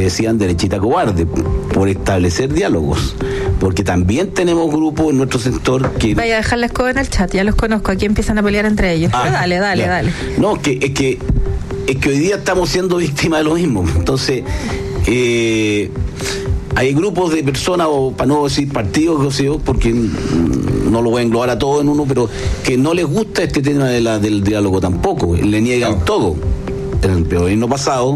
le decían derechita cobarde, por establecer diálogos, porque también tenemos grupos en nuestro sector que... Vaya a dejar la escoba en el chat, ya los conozco, aquí empiezan a pelear entre ellos. Pero dale. No, es que hoy día estamos siendo víctimas de lo mismo. Entonces, hay grupos de personas, o para no decir partidos, porque no lo voy a englobar a todos en uno, pero que no les gusta este tema del diálogo tampoco, le niegan todo. En el gobierno pasado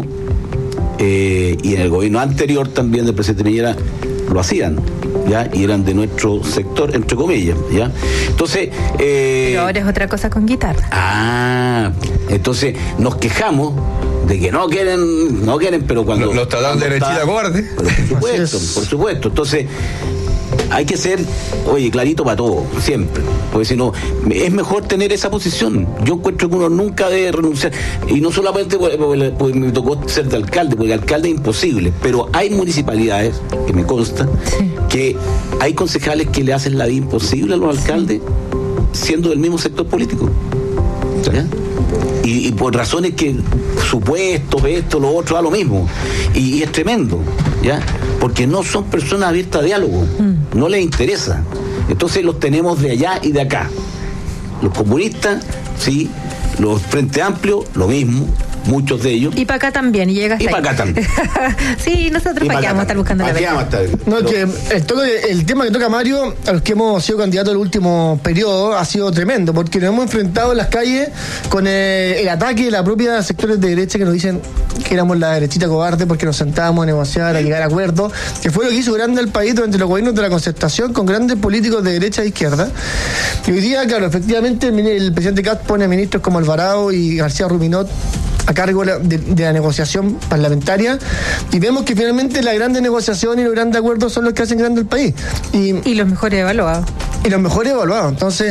y en el gobierno anterior también del presidente Piñera lo hacían, ¿ya? Y eran de nuestro sector, entre comillas, ¿ya? Entonces... pero ahora es otra cosa con guitarra. Entonces nos quejamos de que no quieren, pero cuando... Los trataron de derechita cobarde. Pero por supuesto. Entonces, hay que ser, clarito para todo, siempre. Porque si no, es mejor tener esa posición. Yo encuentro que uno nunca debe renunciar. Y no solamente porque me tocó ser de alcalde, porque alcalde es imposible. Pero hay municipalidades, que me consta, que hay concejales que le hacen la vida imposible a los alcaldes, siendo del mismo sector político. ¿Ya? Y por razones que supuestos, esto, lo otro, da lo mismo. Y es tremendo, ¿ya? Porque no son personas abiertas a diálogo, no les interesa. Entonces los tenemos de allá y de acá. Los comunistas, sí, los Frente Amplio, lo mismo, muchos de ellos. Y para acá también, y llegas para acá también. Sí, nosotros para qué vamos a estar buscando la verdad. No, que el tema que toca Mario, a los que hemos sido candidatos el último periodo, ha sido tremendo, porque nos hemos enfrentado en las calles con el ataque de la propia sectores de derecha que nos dicen que éramos la derechita cobarde porque nos sentábamos a negociar, a llegar a acuerdos, que fue lo que hizo grande el país durante los gobiernos de la Concertación con grandes políticos de derecha e izquierda. Y hoy día, claro, efectivamente el presidente Kast pone a ministros como Alvarado y García Ruminot a cargo de la negociación parlamentaria, y vemos que finalmente las grandes negociaciones y los grandes acuerdos son los que hacen grande el país. Y los mejores evaluados. Entonces,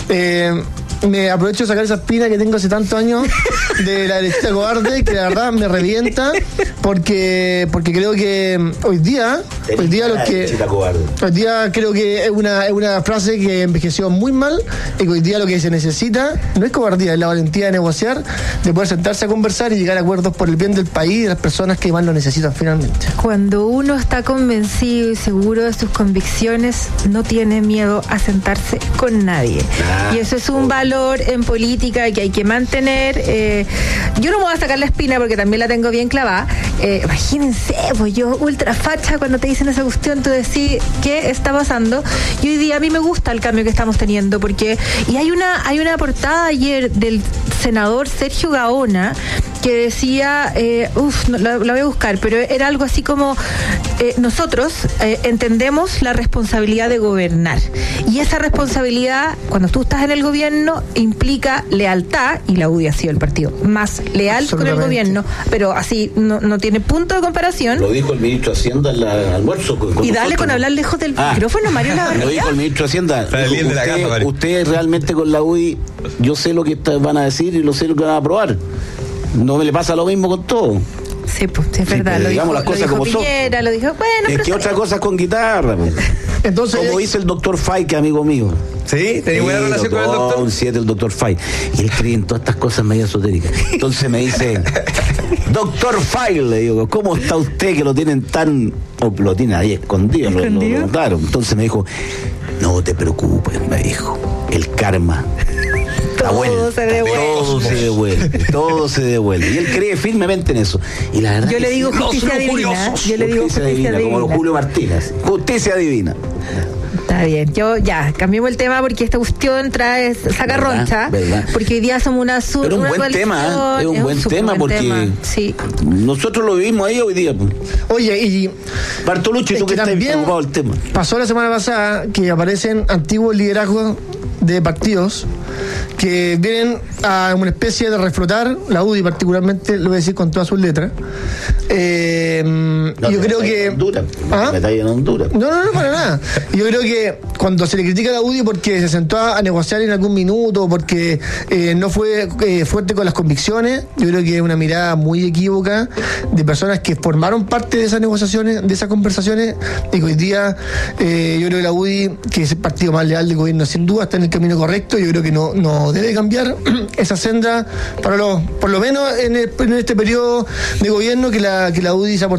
me aprovecho de sacar esa espina que tengo hace tantos años de la derechita cobarde, que la verdad me revienta, porque creo que hoy día creo que es una frase que envejeció muy mal, y que hoy día lo que se necesita no es cobardía, es la valentía de negociar, de poder sentarse a conversar y llegar a acuerdos por el bien del país y de las personas que más lo necesitan finalmente. Cuando uno está convencido y seguro de sus convicciones, no tiene miedo a sentarse con nadie. Y eso es un valor en política que hay que mantener. Yo no me voy a sacar la espina porque también la tengo bien clavada. Imagínense, pues yo ultra facha, cuando te dicen esa cuestión, tú decís, ¿qué está pasando? Y hoy día a mí me gusta el cambio que estamos teniendo, porque hay una portada ayer del senador Sergio Gaona que decía, la voy a buscar, pero era algo así como, nosotros entendemos la responsabilidad de gobernar, y esa responsabilidad, cuando tú estás en el gobierno, implica lealtad, y la UDI ha sido el partido más leal con el gobierno, pero así no tiene punto de comparación. Lo dijo el ministro de Hacienda en el almuerzo con y dale con hablar lejos del micrófono, Mario Lavarría. Lo dijo el ministro de Hacienda. Usted realmente con la UDI, yo sé lo que van a decir y lo sé lo que van a aprobar. No me le pasa lo mismo con todo. Sí, pues es verdad. Pero digamos las cosas como Piñera, son. Lo dijo, bueno, es que otra cosa con guitarra. Pues. Entonces, como dice el doctor Fay, que es amigo mío. Sí, tenía buena relación con el doctor. Un 7 el doctor Fay. Y él cree en todas estas cosas medio esotéricas. Entonces me dice, doctor Fay, le digo, ¿cómo está usted que lo tienen tan... O lo tiene ahí escondido, lo notaron. Entonces me dijo, no te preocupes, me dijo, el karma... Todo se devuelve. Y él cree firmemente en eso. Y la verdad, yo le digo justicia divina. Yo le digo justicia divina. Como Julio Martínez. Justicia divina. Está bien, yo ya, cambiemos el tema porque esta cuestión saca roncha, porque hoy día somos una Pero un buen tema, es un buen tema porque sí. Nosotros lo vivimos ahí hoy día. Oye, y Bartolucci, tú que estás preocupado del tema. Pasó la semana pasada que aparecen antiguos liderazgos de partidos que vienen a una especie de reflotar la UDI, particularmente, lo voy a decir con todas sus letras. Yo creo que... No, para nada. Yo creo que cuando se le critica a la UDI porque se sentó a negociar en algún minuto, porque no fue fuerte con las convicciones, yo creo que es una mirada muy equívoca de personas que formaron parte de esas negociaciones, de esas conversaciones, y que hoy día yo creo que la UDI, que es el partido más leal del gobierno, sin duda está en el camino correcto. Yo creo que no debe cambiar esa senda, por lo menos en este periodo de gobierno que la UDI se ha